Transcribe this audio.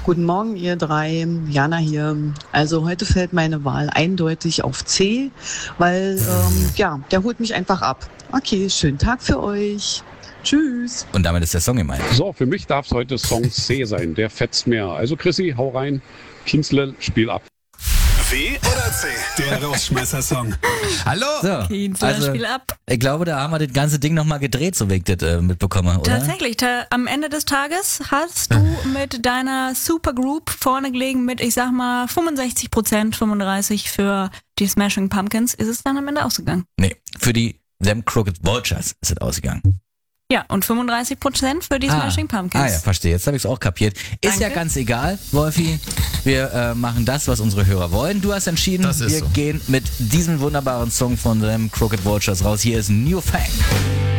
Guten Morgen, ihr drei. Jana hier. Also heute fällt meine Wahl eindeutig auf C, weil der holt mich einfach ab. Okay, schönen Tag für euch. Tschüss. Und damit ist der Song gemeint. So, für mich darf es heute Song C sein. Der fetzt mehr. Also Chrissy, hau rein. Kienzle, spiel ab. W oder C? Der Rausschmeißer-Song. Hallo? So, Kienzle, spiel ab. Ich glaube, da haben wir das ganze Ding nochmal gedreht, so wie ich das mitbekomme, oder? Tatsächlich, am Ende des Tages hast du mit deiner Supergroup vorne gelegen mit, ich sag mal, 65%, 35% für die Smashing Pumpkins. Ist es dann am Ende ausgegangen? Nee, für die Them Crooked Vultures ist es ausgegangen. Ja, und 35% für die Smashing Pumpkins. Ah ja, verstehe. Jetzt habe ich es auch kapiert. Ist ja ganz egal, Wolfi. Wir machen das, was unsere Hörer wollen. Du hast entschieden, wir gehen mit diesem wunderbaren Song von Them Crooked Vultures raus. Hier ist New Fang.